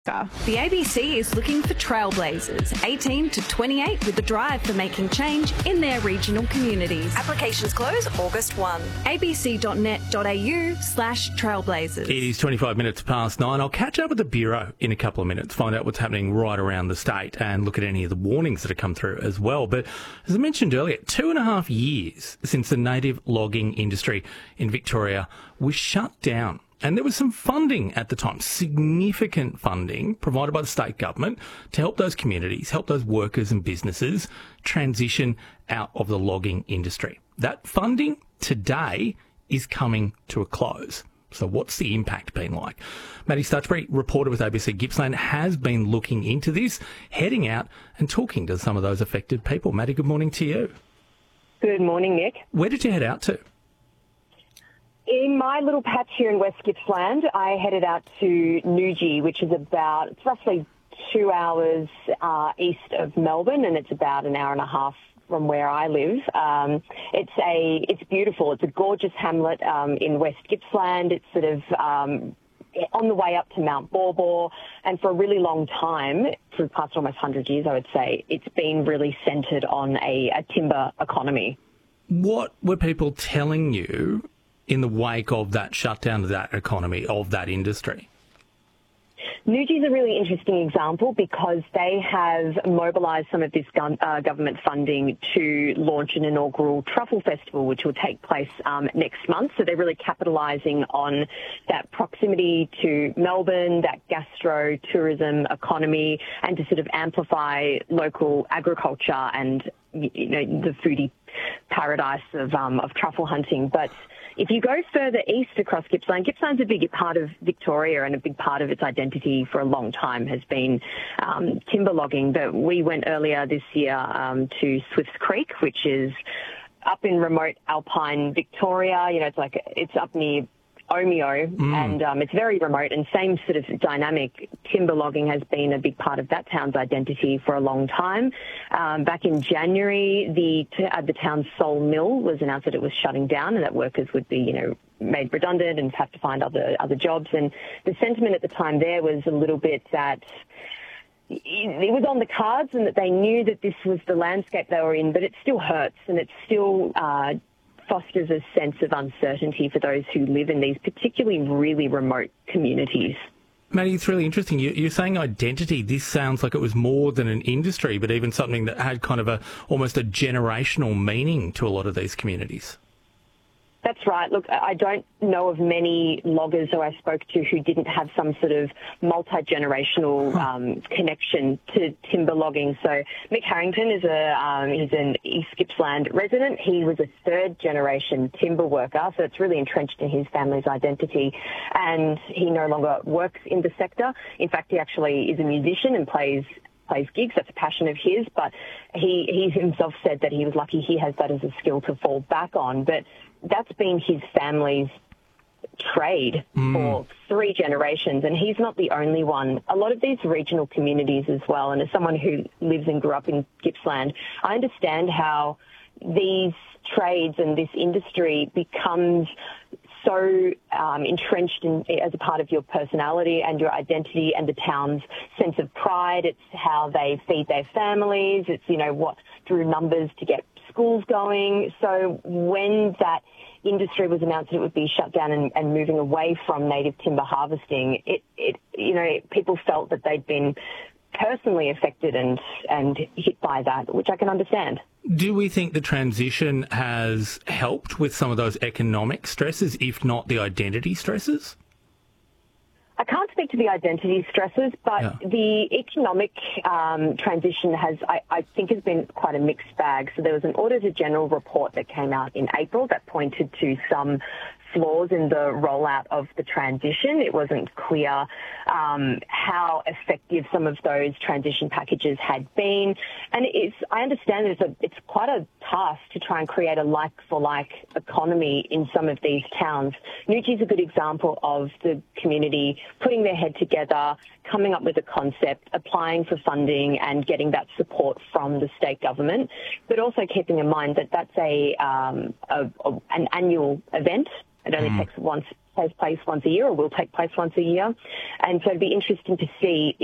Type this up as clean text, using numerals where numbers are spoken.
The ABC is looking for trailblazers, 18 to 28, with the drive for making change in their regional communities. Applications close August 1. abc.net.au/trailblazers. It is 25 minutes past 9. I'll catch up with the Bureau in a couple of minutes, find out what's happening right around the state and look at any of the warnings that have come through as well. But as I mentioned earlier, 2.5 years since the native logging industry in Victoria was shut down. And there was some funding at the time, significant funding provided by the state government to help those communities, help those workers and businesses transition out of the logging industry. That funding today is coming to a close. So what's the impact been like? Maddie Stutchbury, reporter with ABC Gippsland, has been looking into this, heading out and talking to some of those affected people. Maddie, good morning to you. Good morning, Nick. Where did you head out to? In my little patch here in West Gippsland, I headed out to Newgie, which is it's roughly 2 hours east of Melbourne, and it's about an hour and a half from where I live. It's beautiful. It's a gorgeous hamlet in West Gippsland. It's sort of on the way up to Mount Baw Baw, and for a really long time, for the past almost 100 years, I would say, it's been really centred on a timber economy. What were people telling you in the wake of that shutdown of that economy, of that industry? Newgie is a really interesting example because they have mobilised some of this government funding to launch an inaugural truffle festival, which will take place next month. So they're really capitalising on that proximity to Melbourne, that gastro tourism economy, and to sort of amplify local agriculture and, you know, the foodie paradise of truffle hunting. But if you go further east across Gippsland's a big part of Victoria, and a big part of its identity for a long time has been timber logging. But we went earlier this year to Swifts Creek, which is up in remote alpine Victoria. You know, it's up near Omeo, and it's very remote, and same sort of dynamic. Timber logging has been a big part of that town's identity for a long time. Back in January, the town's Sole Mill was announced that it was shutting down, and that workers would be, you know, made redundant and have to find other jobs. And the sentiment at the time there was a little bit that it was on the cards, and that they knew that this was the landscape they were in, but it still hurts, and it still fosters a sense of uncertainty for those who live in these particularly really remote communities. Maddie, it's really interesting. You're saying identity. This sounds like it was more than an industry, but even something that had kind of almost a generational meaning to a lot of these communities. That's right. Look, I don't know of many loggers who I spoke to who didn't have some sort of multi-generational connection to timber logging. So Mick Harrington is he's an East Gippsland resident. He was a third-generation timber worker, so it's really entrenched in his family's identity. And he no longer works in the sector. In fact, he actually is a musician and plays gigs. That's a passion of his, but he himself said that he was lucky he has that as a skill to fall back on. But that's been his family's trade for 3 generations, and he's not the only one. A lot of these regional communities as well, and as someone who lives and grew up in Gippsland, I understand how these trades and this industry becomes so entrenched as a part of your personality and your identity and the town's sense of pride. It's how they feed their families. It's, you know, what through numbers to get schools going. So when that industry was announced that it would be shut down and moving away from native timber harvesting, people felt that they'd been personally affected and hit by that, which I can understand. Do we think the transition has helped with some of those economic stresses, if not the identity stresses? I can't speak to the identity stresses, but the economic transition I think, has been quite a mixed bag. So there was an Auditor General report that came out in April that pointed to some flaws in the rollout of the transition. It wasn't clear how effective some of those transition packages had been. And I understand that it's quite a task to try and create a like-for-like economy in some of these towns. Newgie is a good example of the community putting their head together, coming up with a concept, applying for funding and getting that support from the state government, but also keeping in mind that that's an annual event. It only takes once takes place once a year or will take place once a year. And so it'd be interesting to see